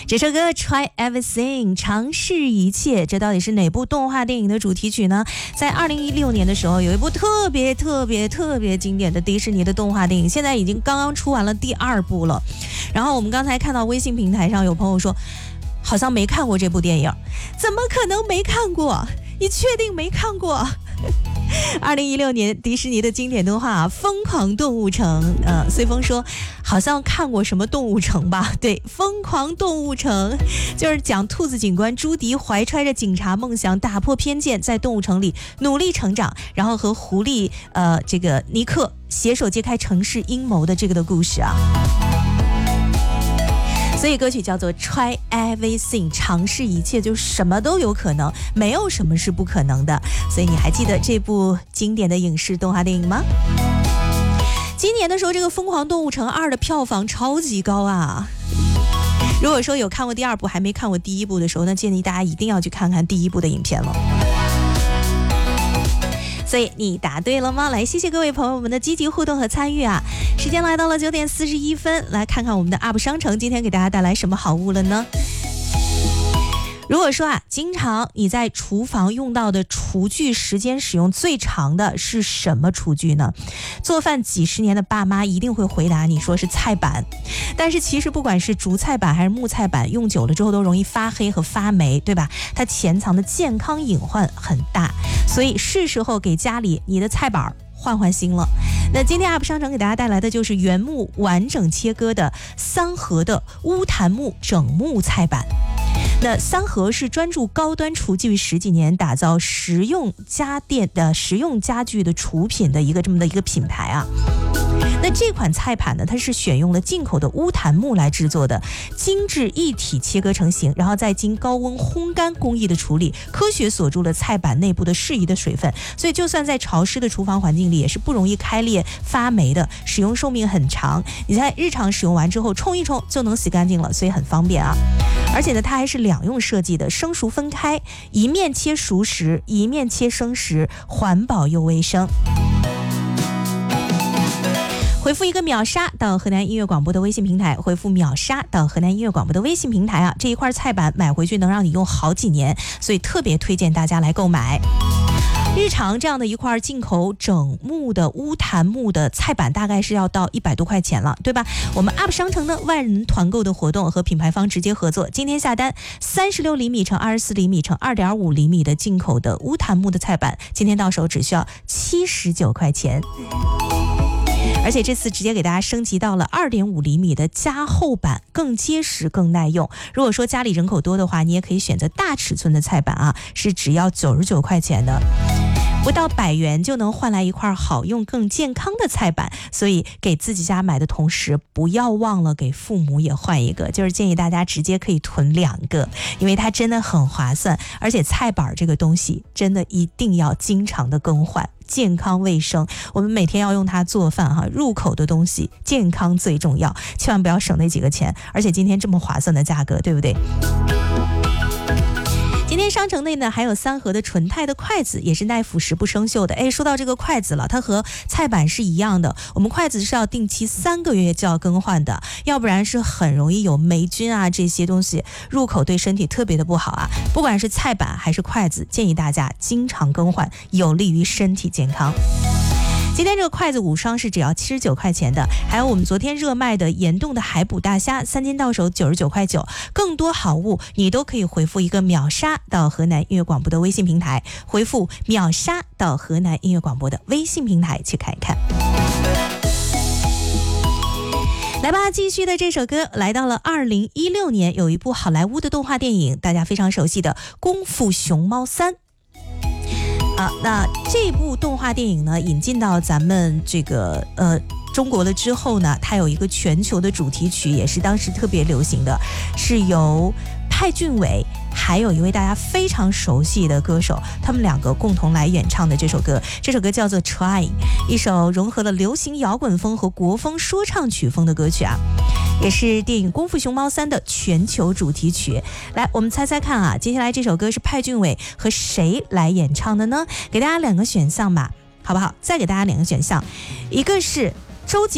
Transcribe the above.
这首歌 Try Everything 尝试一切，这到底是哪部动画电影的主题曲呢？在2016年的时候，有一部特别经典的迪士尼的动画电影，现在已经刚刚出完了第2部了。然后我们刚才看到微信平台上有朋友说好像没看过这部电影，怎么可能没看过？你确定没看过？2016年迪士尼的经典动画《疯狂动物城》，随风说好像看过什么动物城吧？对，《疯狂动物城》就是讲兔子警官朱迪怀揣着警察梦想，打破偏见，在动物城里努力成长，然后和狐狸这个尼克携手揭开城市阴谋的这个的故事啊。所以歌曲叫做 Try Everything 尝试一切，就什么都有可能，没有什么是不可能的。所以你还记得这部经典的影视动画电影吗？今年的时候这个疯狂动物城2的票房超级高啊。如果说有看过第2部还没看过第1部的时候，那建议大家一定要去看看第1部的影片了。所以你答对了吗？来，谢谢各位朋友们的积极互动和参与啊！时间来到了9点41分，来看看我们的 UP 商城今天给大家带来什么好物了呢？如果说经常你在厨房用到的厨具时间使用最长的是什么厨具呢？做饭几十年的爸妈一定会回答你说是菜板，但是其实不管是竹菜板还是木菜板，用久了之后都容易发黑和发霉，对吧？它潜藏的健康隐患很大，所以是时候给家里你的菜板换新了。那今天 UP 商城给大家带来的就是原木完整切割的3合的乌檀木整木菜板。那3合是专注高端厨具10几年，打造实用家具的厨品的这么的一个品牌啊。那这款菜盘呢，它是选用了进口的乌檀木来制作的，精致一体切割成型，然后再经高温烘干工艺的处理，科学锁住了菜板内部的适宜的水分，所以就算在潮湿的厨房环境里也是不容易开裂发霉的，使用寿命很长，你在日常使用完之后冲一冲就能洗干净了，所以很方便啊。而且呢，它还是2用设计的，生熟分开，一面切熟食，一面切生食，环保又卫生。回复一个秒杀到河南音乐广播的微信平台，回复秒杀到河南音乐广播的微信平台啊，这一块菜板买回去能让你用好几年，所以特别推荐大家来购买。日常这样的一块进口整木的乌檀木的菜板大概是要到100多块钱了，对吧？我们 UP 商城的万人团购的活动和品牌方直接合作，今天下单36厘米乘24厘米乘2.5厘米的进口的乌檀木的菜板，今天到手只需要79块钱。而且这次直接给大家升级到了2.5厘米的加厚板，更结实更耐用。如果说家里人口多的话，你也可以选择大尺寸的菜板啊，是只要99块钱的，不到100元就能换来一块好用更健康的菜板。所以给自己家买的同时，不要忘了给父母也换一个，就是建议大家直接可以囤2个，因为它真的很划算。而且菜板这个东西真的一定要经常的更换，健康卫生，我们每天要用它做饭哈，入口的东西健康最重要，千万不要省那几个钱，而且今天这么划算的价格，对不对？今天商城内呢还有3合的纯钛的筷子，也是耐腐蚀不生锈的。说到这个筷子了，它和菜板是一样的，我们筷子是要定期3个月就要更换的，要不然是很容易有霉菌啊，这些东西入口对身体特别的不好啊。不管是菜板还是筷子，建议大家经常更换，有利于身体健康。今天这个筷子5双是只要79块钱的，还有我们昨天热卖的盐冻的海捕大虾3斤到手99块9，更多好物你都可以回复一个秒杀到河南音乐广播的微信平台，回复秒杀到河南音乐广播的微信平台去看一看。来吧，继续的这首歌来到了2016年，有一部好莱坞的动画电影，大家非常熟悉的《功夫熊猫3》。那这部动画电影呢，引进到咱们这个中国了之后呢，它有一个全球的主题曲，也是当时特别流行的，是由派俊伟还有一位大家非常熟悉的歌手，他们2个共同来演唱的这首歌。这首歌叫做 Try， 一首融合了流行摇滚风和国风说唱曲风的歌曲啊，也是电影《功夫熊猫3》的全球主题曲。来，我们猜猜看啊，接下来这首歌是派俊伟和谁来演唱的呢？给大家2个选项吧，好不好？再给大家2个选项，一个是周杰